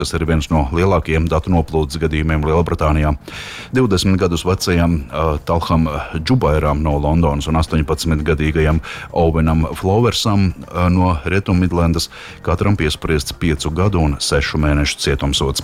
kas ir viens no lielākajiem datu noplūdes gadījumiem Lielbritānijā. 20 gadus vecajam Talham Džubairam no Londonas un 18-gadīgajam Owenam Flowersam no Rietummidlendas katram piespriests 5 gadu un 6 mēnešu cietumsods.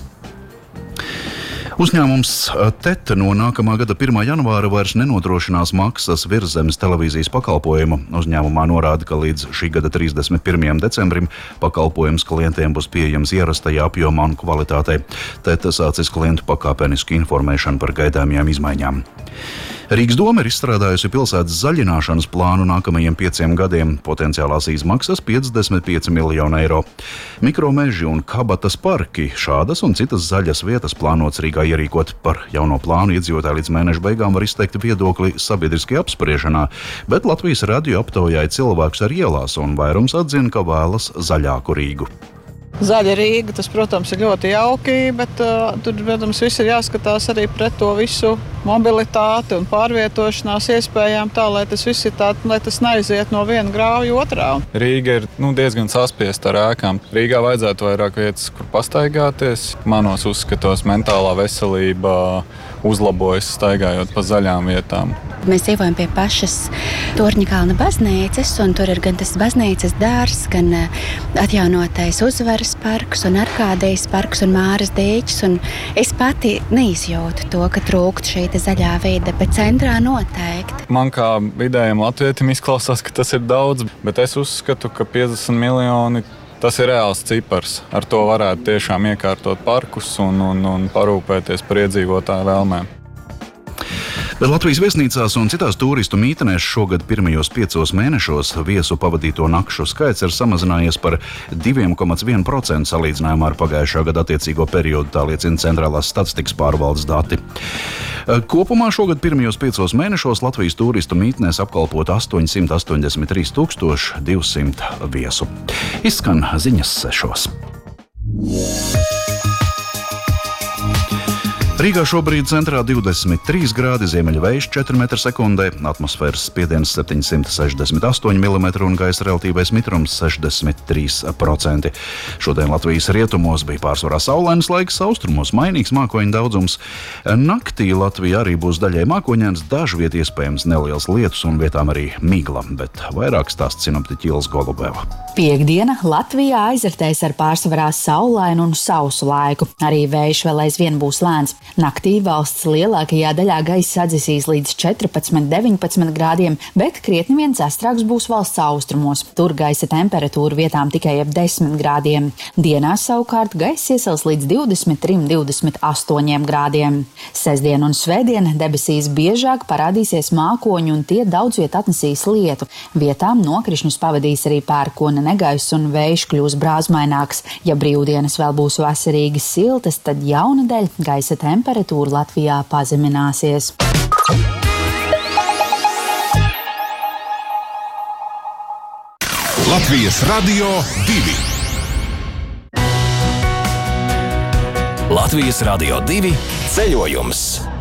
Uzņēmums TET no nākamā gada 1. janvāra vairs nenodrošinās maksas virszemes televīzijas pakalpojumu. Uzņēmumā norāda, ka līdz šī gada 31. decembrim pakalpojums klientiem būs pieejams ierastajā apjomā un kvalitātei. TET sācis klientu pakāpenisku informēšanu par gaidāmajām izmaiņām. Rīgas doma ir izstrādājusi pilsētas zaļināšanas plānu nākamajiem 5 gadiem. Potenciālās izmaksas 55 miljonu eiro. Mikromeži un kabatas parki, šādas un citas zaļas vietas plānots Rīgā ierīkot. Par jauno plānu iedzīvotāji līdz mēneša beigām var izteikt viedokli sabiedriskajā apspriešanā, bet Latvijas radio aptaujāja cilvēkus ar ielās un vairums atzina, ka vēlas zaļāku Rīgu. Zaļa Rīga, tas, protams, ir ļoti jauki, bet tur, protams, viss ir jāskatās arī pret to visu mobilitāti un pārvietošanās iespējām tā, lai tas viss ir tāds, lai tas neaiziet no viena grāvja otrā. Rīga ir diezgan saspiesta ar ēkām. Rīgā vajadzētu vairāk vietas, kur pastaigāties. Manos uzskatos mentālā veselība uzlabojas staigājot pa zaļām vietām. Mēs dzīvojam pie pašas Torņakalna baznīcas, un tur ir gan tas baznīcas dārs, gan atjaunotais Uzvaras parks un Arkādijas parks un Māras dīķis. Un es pati neizjūtu to, ka trūkst šī zaļā vide, bet centrā noteikti. Man kā vidējam latvietim izklausās, ka tas ir daudz, bet es uzskatu, ka 50 miljoni tas ir reāls cipars. Ar to varētu tiešām iekārtot parkus un parūpēties par iedzīvotāju vēlmēm. Bet Latvijas viesnīcās un citās turistu mītnēs šogad pirmajos 5 mēnešos viesu pavadīto nakšu skaits ir samazinājies par 2,1% salīdzinājumā ar pagājušā gada attiecīgo periodu, tā liecina Centrālās statistikas pārvaldes dati. Kopumā šogad pirmajos 5 mēnešos Latvijas turistu mītnēs apkalpot 883 200 viesu. Izskan ziņas 6. Rīgā šobrīd centrā 23 grādi, ziemeļvējš 4 m/sekundē, atmosfēras spiediens 768 mm un gaisa relatīvais mitrums 63%. Šodien Latvijas rietumos bija pārsvarā saulains laiks, austrumos mainīgs mākoņu daudzums. Naktī Latvija arī būs daļai mākoņains, dažviet iespējams neliels lietus un vietām arī migla, bet vairāk stāsta sinoptiķe Ilze Golubeva. Piektdiena Latvijā aizritēs ar pārsvarā saulainu un sausu laiku. Arī vējš vēl aizvien būs lēns. Naktī valsts lielākajā daļā gaisa sadzisīs līdz 14–19 grādiem, bet krietni vien sastrauks būs valsts austrumos. Tur gaisa temperatūra vietām tikai ap 10 grādiem. Dienās savukārt gaisa iesals līdz 23–28 grādiem. Sestdien un svētdien debesīs biežāk parādīsies mākoņi un tie daudz viet atnesīs lietu. Vietām nokrišņus pavadīs arī pērkona negaiss un vējš kļūs brāzmaināks. Ja brīvdienas vēl būs vasarīgi siltas, tad jaunadēļ gaisa temperatūra Latvijā pazemināsies. Latvijas Radio 2. Latvijas Radio 2 ceļojums.